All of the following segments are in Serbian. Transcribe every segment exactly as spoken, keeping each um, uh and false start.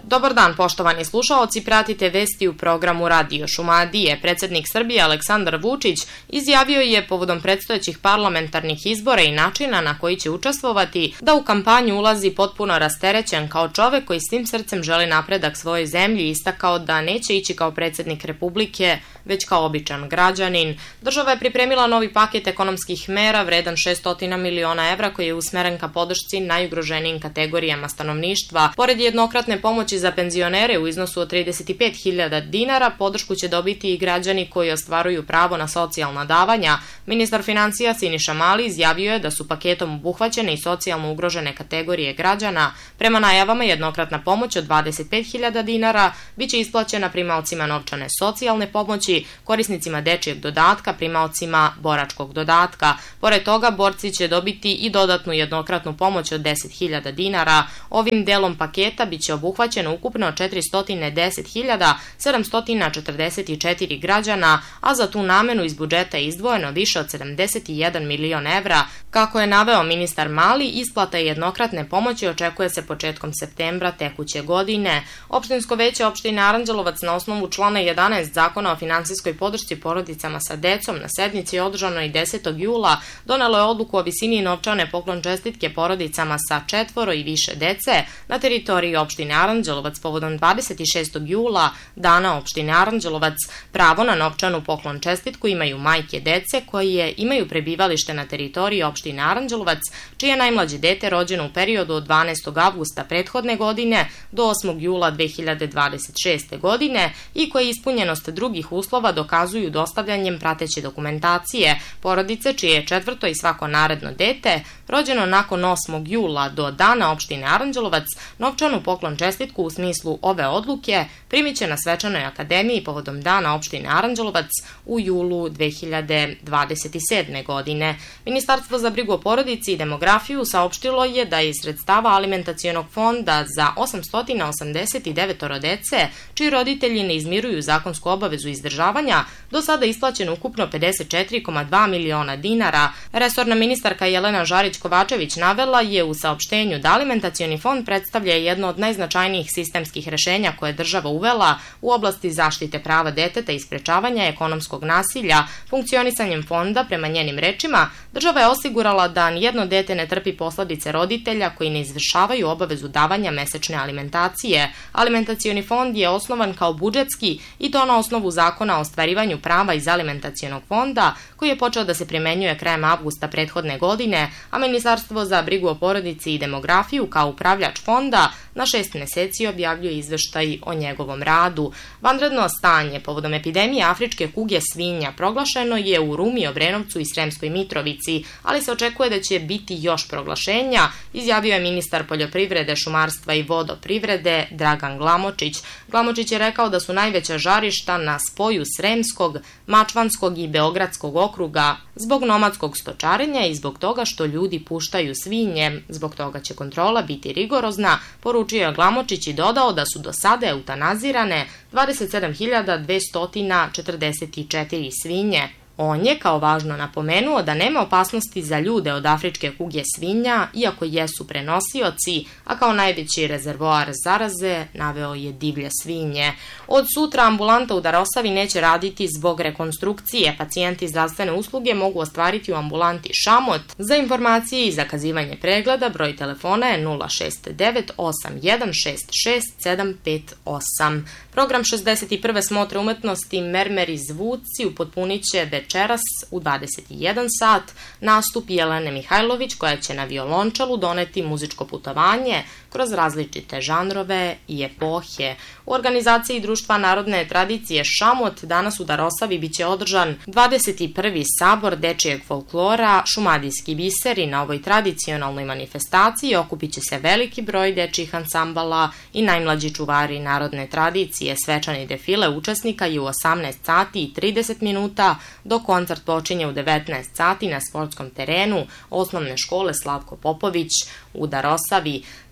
Dobar dan, poštovani slušaoci, pratite vesti u programu Radio Šumadije. Predsednik Srbije Aleksandar Vučić izjavio je povodom predstojećih parlamentarnih izbora i načina na koji će učestvovati da u kampanju ulazi potpuno rasterećen kao čovek koji svim srcem želi napredak svojoj zemlji i istakao da neće ići kao predsednik Republike, već kao običan građanin. Država je pripremila novi paket ekonomskih mera vredan šessto miliona evra koji je usmeren ka podršci najugroženijim kategorijama stanovništva. Pored jednokratne pomoći za penzionere u iznosu od trideset pet hiljada dinara, podršku će dobiti i građani koji ostvaruju pravo na socijalna davanja. Ministar finansija Siniša Mali izjavio je da su paketom obuhvaćene i socijalno ugrožene kategorije građana. Prema najavama, jednokratna pomoć od dvadeset pet hiljada dinara biće isplaćena primaocima novčane socijalne pomoći, korisnicima dečijeg dodatka, primaocima boračkog dodatka. Pored toga, borci će dobiti i dodatnu jednokratnu pomoć od deset hiljada dinara. Ovim delom paketa biće obuhvaćeno ukupno četiristo deset hiljada sedamsto četrdeset četiri građana, a za tu namenu iz budžeta je izdvojeno više od sedamdeset jedan milion evra. Kako je naveo ministar Mali, isplata jednokratne pomoći očekuje se početkom septembra tekuće godine. Opštinsko veće opštine Aranđelovac na osnovu člana jedanaest Zakona o finansijskoj podršci porodicama sa decom na sednici održanoj desetog jula donelo je odluku o visini novčane poklon čestitke porodicama sa četvoro i više dece na teritoriji opštine Aranđelovac povodom dvadeset šestog jula, dana opštine Aranđelovac. Pravo na novčanu poklon čestitku imaju majke dece koje imaju prebivalište na teritoriji opštine Aranđelovac, čije je najmlađe dete rođeno u periodu od dvanaestog avgusta prethodne godine do osmog jula dve hiljade dvadeset šeste godine i koje ispunjenost drugih uslova dokazuju dostavljanjem prateće dokumentacije. Porodice čije je četvrto i svako naredno dete rođeno nakon osmog jula do dana opštine Aranđelovac novčanu poklon čestitku u smislu ove odluke primit će na svečanoj akademiji povodom dana opštine Aranđelovac u julu dve hiljade dvadeset sedme godine. Ministarstvo za brigu o porodici i demografiju saopštilo je da je iz sredstava alimentacionog fonda za osamsto osamdeset devet dece, čiji roditelji ne izmiruju zakonsku obavezu izdržavanja, do sada isplaćeno ukupno pedeset četiri zarez dva miliona dinara. Resorna ministarka Jelena Žarić-Kovačević navela je u saopštenju da alimentacioni fond predstavlja jedno od najznačajnijih sistemskih rešenja koje je država uvela u oblasti zaštite prava deteta i sprečavanja ekonomskog nasilja. Funkcionisanjem fonda, prema njenim rečima, država je osigurala da nijedno dete ne trpi posledice roditelja koji ne izvršavaju obavezu davanja mesečne alimentacije. Alimentacioni fond je osnovan kao budžetski i to na osnovu Zakona o ostvarivanju prava iz alimentacionog fonda, koji je počeo da se primenjuje krajem avgusta prethodne godine, a Ministarstvo za brigu o porodici i demografiju kao upravljač fonda na šest meseci objavljuje izveštaj o njegovom radu. Vanredno stanje povodom epidemije afričke kuge svinja proglašeno je u Rumi, Obrenovcu i Sremskoj Mitrovici, ali se očekuje da će biti još proglašenja, izjavio je ministar poljoprivrede, šumarstva i vodoprivrede Dragan Glamočić. Glamočić je rekao da su najveća žarišta na spoju Sremskog, Mačvanskog i Beogradskog okruga zbog nomadskog stočarenja i zbog toga što ljudi puštaju svinje. Zbog toga će kontrola biti rigorozna, poručio je Glamočić i dodao da su do sada eutanazirane dvadeset sedam hiljada dvesta četrdeset četiri svinje. On je kao važno napomenuo da nema opasnosti za ljude od afričke kuge svinja, iako jesu prenosioci, a kao najveći rezervoar zaraze naveo je divlje svinje. Od sutra ambulanta u Darosavi neće raditi zbog rekonstrukcije. Pacijenti zdravstvene usluge mogu ostvariti u ambulanti Šamot. Za informacije i zakazivanje pregleda broj telefona je nula šest devet osam jedan šest šest sedam pet osam. Program šezdeset prve smotre umetnosti Mermeri zvuci upotpunit će večeras u dvadeset jedan sat nastup Jelene Mihajlović, koja će na violončelu doneti muzičko putovanje kroz različite žanrove i epohe. U organizaciji Društva narodne tradicije Šamot danas u Darosavi biće održan dvadeset prvi sabor dečijeg folklora Šumadijski biseri. Na ovoj tradicionalnoj manifestaciji okupit će se veliki broj dečijih ansambala i najmlađi čuvari narodne tradicije. Svečani defile učesnika je u osamnaest sati i trideset minuta, dok koncert počinje u devetnaest sati na sportskom terenu osnovne škole Slavko Popović u Darosavi.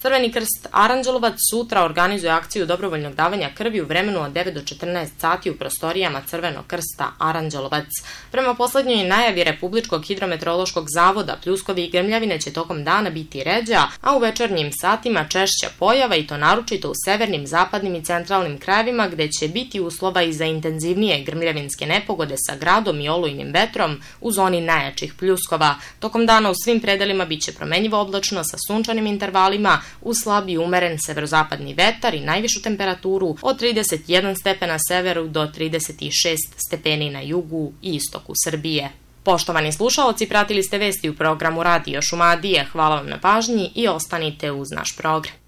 Crveni krst Aranđelovac sutra organizuje akciju dobrovoljnog davanja krvi u vremenu od devet do četrnaest sati u prostorijama Crvenog krsta Aranđelovac. Prema poslednjoj najavi Republičkog hidrometeorološkog zavoda, pljuskovi i grmljavine će tokom dana biti ređa, a u večernjim satima češća pojava i to naročito u severnim, zapadnim i centralnim krajevima gde će biti uslova i za intenzivnije grmljavinske nepogode sa gradom i olujnim vetrom u zoni najjačih pljuskova. Tokom dana u svim predelima biće promenjivo oblačno sa sunčanim intervalima uz slab i umeren severozapadni vetar i najvišu temperaturu od trideset jedan stepen na severu do trideset šest stepeni na jugu i istoku Srbije. Poštovani slušaoci, pratili ste vesti u programu Radio Šumadije. Hvala vam na pažnji i ostanite uz naš program.